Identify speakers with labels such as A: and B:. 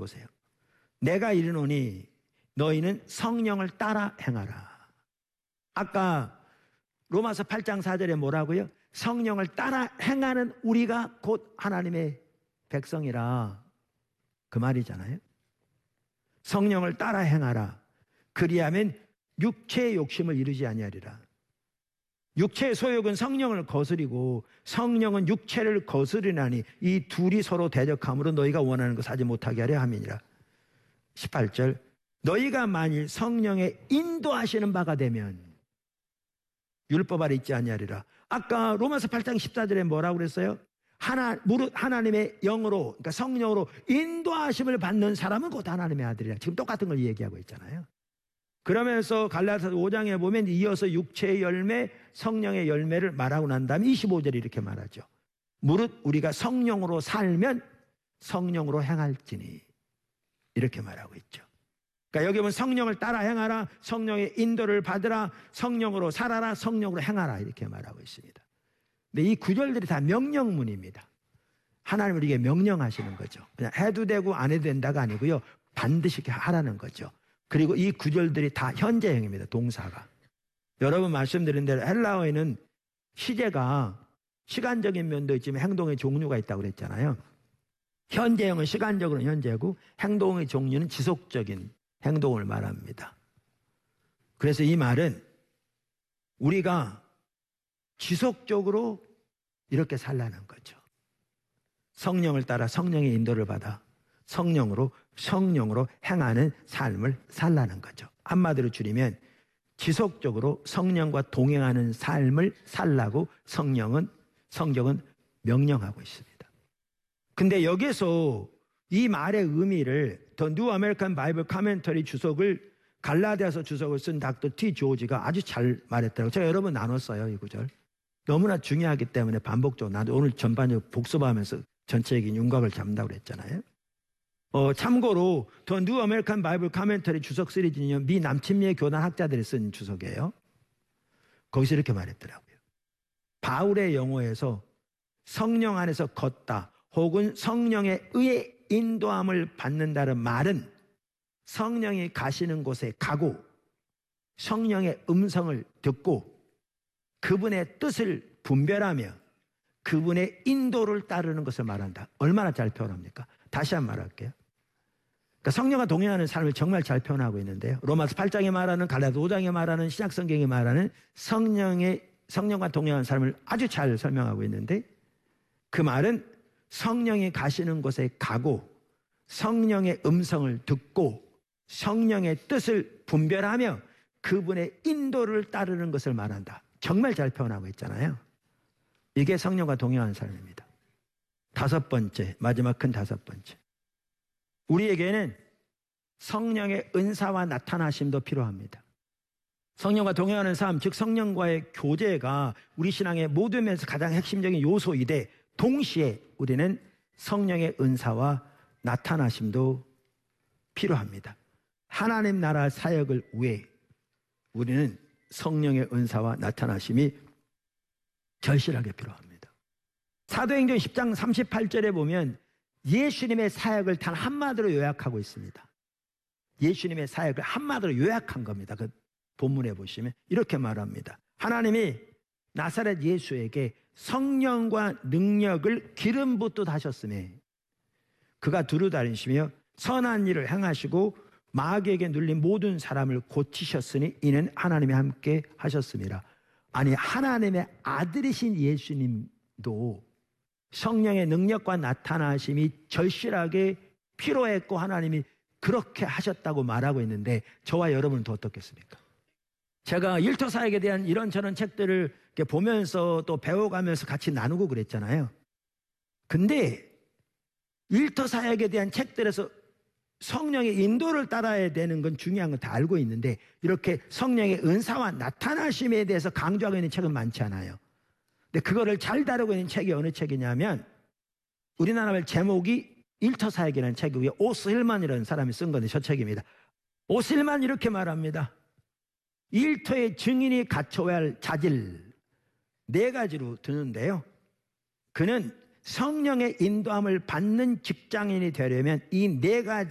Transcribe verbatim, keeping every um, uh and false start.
A: 보세요. 내가 이르노니 너희는 성령을 따라 행하라. 아까 로마서 팔 장 사 절에 뭐라고요? 성령을 따라 행하는 우리가 곧 하나님의 백성이라, 그 말이잖아요. 성령을 따라 행하라. 그리하면 육체의 욕심을 이루지 아니하리라. 육체의 소욕은 성령을 거스리고 성령은 육체를 거스리나니 이 둘이 서로 대적함으로 너희가 원하는 것을 하지 못하게 하려 함이니라. 십팔 절, 너희가 만일 성령의 인도하시는 바가 되면 율법 아래 있지 아니하리라. 아까 로마서 팔 장 십사 절에 뭐라고 그랬어요? 하나, 무릇 하나님의 영으로, 그러니까 성령으로 인도하심을 받는 사람은 곧 하나님의 아들이라. 지금 똑같은 걸 얘기하고 있잖아요. 그러면서 갈라디아서 오 장에 보면 이어서 육체의 열매, 성령의 열매를 말하고 난 다음에 이십오 절에 이렇게 말하죠. 무릇 우리가 성령으로 살면 성령으로 행할지니, 이렇게 말하고 있죠. 그러니까 여기 보면 성령을 따라 행하라, 성령의 인도를 받으라, 성령으로 살아라, 성령으로 행하라, 이렇게 말하고 있습니다. 근데 이 구절들이 다 명령문입니다. 하나님 우리에게 명령하시는 거죠. 그냥 해도 되고 안 해도 된다가 아니고요, 반드시 이렇게 하라는 거죠. 그리고 이 구절들이 다 현재형입니다. 동사가. 여러분 말씀드린 대로 헬라어에는 시제가 시간적인 면도 있지만 행동의 종류가 있다고 그랬잖아요. 현재형은 시간적으로는 현재고 행동의 종류는 지속적인 행동을 말합니다. 그래서 이 말은 우리가 지속적으로 이렇게 살라는 거죠. 성령을 따라 성령의 인도를 받아 성령으로 성령으로 행하는 삶을 살라는 거죠. 한마디로 줄이면 지속적으로 성령과 동행하는 삶을 살라고 성령은 성경은 명령하고 있습니다. 근데 여기서 이 말의 의미를 더 뉴 아메리칸 바이블 카멘터리 주석을 갈라디아서 주석을 쓴 닥터 T 조지가 아주 잘 말했더라고요. 제가 여러 번 나눴어요, 이 구절. 너무나 중요하기 때문에 반복적으로 나도 오늘 전반적으로 복습하면서 전체적인 윤곽을 잡는다고 그랬잖아요. 어, 참고로 더 뉴 아메리칸 바이블 카멘터리 주석 시리즈는 미 남침리의 교단 학자들이 쓴 주석이에요. 거기서 이렇게 말했더라고요. 바울의 영어에서 성령 안에서 걷다 혹은 성령에 의해 인도함을 받는다는 말은 성령이 가시는 곳에 가고 성령의 음성을 듣고 그분의 뜻을 분별하며 그분의 인도를 따르는 것을 말한다. 얼마나 잘 표현합니까? 다시 한번 말할게요. 그러니까 성령과 동행하는 삶을 정말 잘 표현하고 있는데요. 로마서 팔 장에 말하는, 갈라디아 오 장에 말하는, 신약성경에 말하는 성령의, 성령과 동행하는 삶을 아주 잘 설명하고 있는데, 그 말은 성령이 가시는 곳에 가고 성령의 음성을 듣고 성령의 뜻을 분별하며 그분의 인도를 따르는 것을 말한다. 정말 잘 표현하고 있잖아요. 이게 성령과 동행하는 삶입니다. 다섯 번째, 마지막 큰 다섯 번째. 우리에게는 성령의 은사와 나타나심도 필요합니다. 성령과 동행하는 삶, 즉 성령과의 교제가 우리 신앙의 모든 면에서 가장 핵심적인 요소이되 동시에 우리는 성령의 은사와 나타나심도 필요합니다. 하나님 나라 사역을 위해 우리는 성령의 은사와 나타나심이 절실하게 필요합니다. 사도행전 십 장 삼십팔 절에 보면 예수님의 사역을 단 한마디로 요약하고 있습니다. 예수님의 사역을 한마디로 요약한 겁니다. 그 본문에 보시면 이렇게 말합니다. 하나님이 나사렛 예수에게 성령과 능력을 기름 붓듯 하셨으며 그가 두루 다니시며 선한 일을 행하시고 마귀에게 눌린 모든 사람을 고치셨으니 이는 하나님이 함께 하셨습니다. 아니, 하나님의 아들이신 예수님도 성령의 능력과 나타나심이 절실하게 필요했고 하나님이 그렇게 하셨다고 말하고 있는데 저와 여러분은 더 어떻겠습니까? 제가 일터 사역에 대한 이런저런 책들을 이렇게 보면서 또 배워가면서 같이 나누고 그랬잖아요. 근데 일터 사역에 대한 책들에서 성령의 인도를 따라야 되는 건 중요한 건 다 알고 있는데 이렇게 성령의 은사와 나타나심에 대해서 강조하고 있는 책은 많지 않아요. 근데 그거를 잘 다루고 있는 책이 어느 책이냐면 우리나라 제목이 일터 사역이라는 책이고요. 오스 힐만이라는 사람이 쓴 건데 저 책입니다. 오스 힐만 이렇게 말합니다. 일터의 증인이 갖춰야 할 자질 네 가지로 드는데요. 그는 성령의 인도함을 받는 직장인이 되려면 이 네 가지